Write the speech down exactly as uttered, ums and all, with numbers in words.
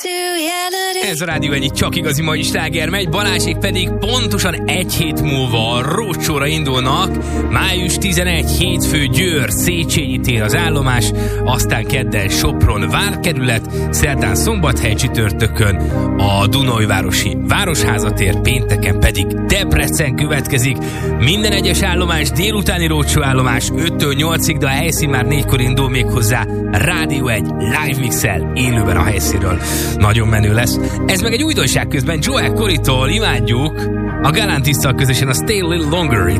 Ez a Rádió egyik csak igazi mai sláger megy, Balázsék pedig pontosan egy hét múlva a roadshow-ra indulnak. május tizenegy, hétfő, Győr, Széchenyi tér az állomás, aztán kedden Sopron várkerület, szerdán Szombathely, csütörtökön a Dunajvárosi Városházatér, pénteken pedig Debrecen következik. Minden egyes állomás délutáni roadshow állomás öttől nyolcig, de a helyszín már négykor indul, még hozzá Rádió egy live mixel élőben a helyszínről. Nagyon menő lesz. Ez meg egy újdonság közben Joel Corey-tól imádjuk. A Galantisztal közösen a Stay a Little Longer.